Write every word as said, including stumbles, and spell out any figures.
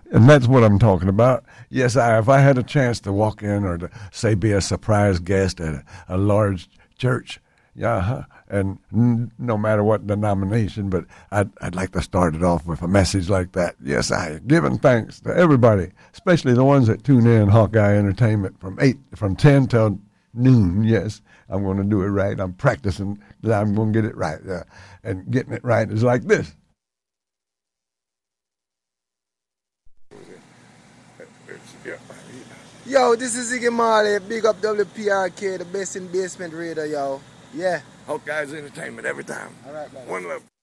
And that's what I'm talking about. Yes, I, if I had a chance to walk in or to, say, be a surprise guest at a, a large church, yeah, huh, and n- no matter what denomination, but I'd, I'd like to start it off with a message like that. Yes, I giving thanks to everybody, especially the ones that tune in Hawkeye Entertainment from eight, from ten till noon. Yes, I'm going to do it right. I'm practicing that I'm going to get it right, uh, and getting it right is like this. Yo, this is Iggy Marley, big up W P R K, the best in basement radio, yo. Yeah. Hawkeye's Entertainment every time. All right, man. One love.